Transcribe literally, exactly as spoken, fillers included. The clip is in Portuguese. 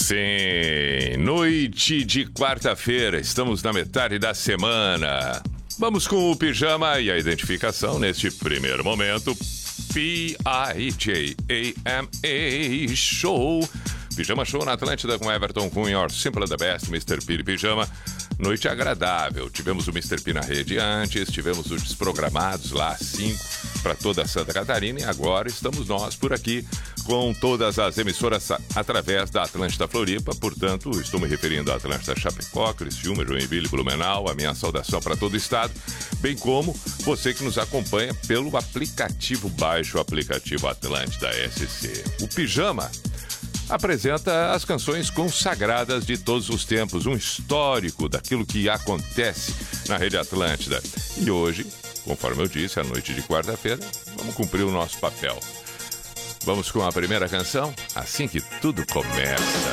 Sim, noite de quarta-feira, estamos na metade da semana. Vamos com o pijama e a identificação neste primeiro momento. P I J A M A Show. Pijama Show na Atlântida com Everton Cunha, Your Simple the Best, mister P de Pijama. Noite agradável. Tivemos o mister P na rede antes, tivemos os Desprogramados lá às cinco para toda Santa Catarina e agora estamos nós por aqui com todas as emissoras através da Atlântida Floripa. Portanto, estou me referindo à Atlântida Chapecó, Criciúma, Joinville, Blumenau. A minha saudação para todo o estado, bem como você que nos acompanha pelo aplicativo. Baixe o aplicativo Atlântida S C. O Pijama apresenta as canções consagradas de todos os tempos, um histórico daquilo que acontece na Rede Atlântida. E hoje, conforme eu disse, à noite de quarta-feira, vamos cumprir o nosso papel. Vamos com a primeira canção, assim que tudo começa.